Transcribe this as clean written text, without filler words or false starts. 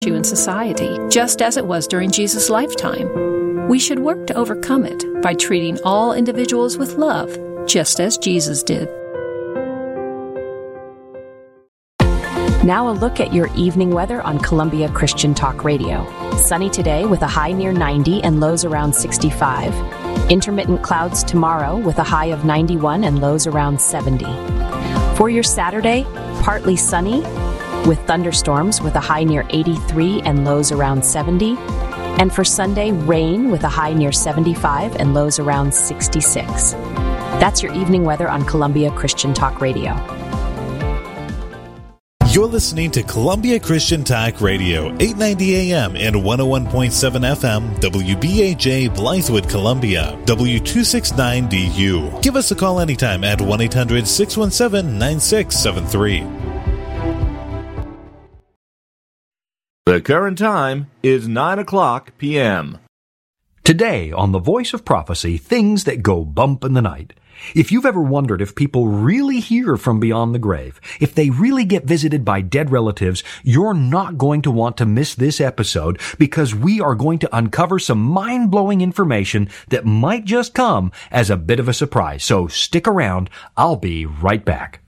issue in society, just as it was during Jesus' lifetime. We should work to overcome it by treating all individuals with love, just as Jesus did. Now a look at your evening weather on Columbia Christian Talk Radio. Sunny today with a high near 90 and lows around 65. Intermittent clouds tomorrow with a high of 91 and lows around 70. For your Saturday, partly sunny with thunderstorms with a high near 83 and lows around 70. And for Sunday, rain with a high near 75 and lows around 66. That's your evening weather on Columbia Christian Talk Radio. You're listening to Columbia Christian Talk Radio, 890 AM and 101.7 FM, WBAJ, Blythewood, Columbia, W269DU. Give us a call anytime at 1-800-617-9673. The current time is 9 o'clock p.m. Today on The Voice of Prophecy, things that go bump in the night. If you've ever wondered if people really hear from beyond the grave, if they really get visited by dead relatives, you're not going to want to miss this episode because we are going to uncover some mind-blowing information that might just come as a bit of a surprise. So stick around. I'll be right back.